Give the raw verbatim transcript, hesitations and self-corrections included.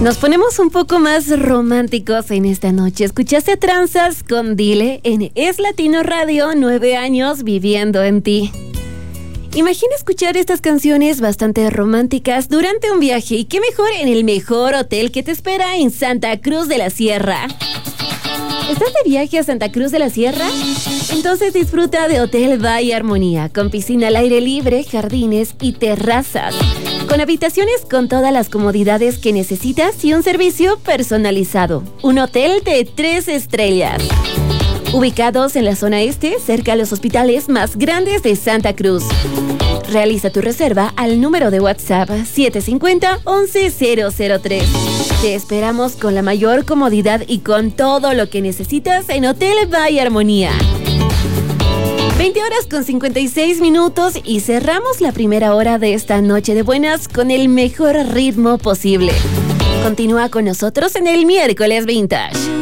Nos ponemos un poco más románticos en esta noche. Escuchaste a Tranzas con Dile en Es Latino Radio, nueve años viviendo en ti. Imagina escuchar estas canciones bastante románticas durante un viaje, y qué mejor en el mejor hotel que te espera en Santa Cruz de la Sierra. ¿Estás de viaje a Santa Cruz de la Sierra? Entonces disfruta de Hotel Valle Armonía, con piscina al aire libre, jardines y terrazas, con habitaciones con todas las comodidades que necesitas y un servicio personalizado. Un hotel de tres estrellas. Ubicados en la zona este, cerca a los hospitales más grandes de Santa Cruz. Realiza tu reserva al número de WhatsApp siete cinco cero, once cero cero tres. Te esperamos con la mayor comodidad y con todo lo que necesitas en Hotel Valle Armonía. veinte horas con cincuenta y seis minutos y cerramos la primera hora de esta noche de buenas con el mejor ritmo posible. Continúa con nosotros en el Miércoles Vintage.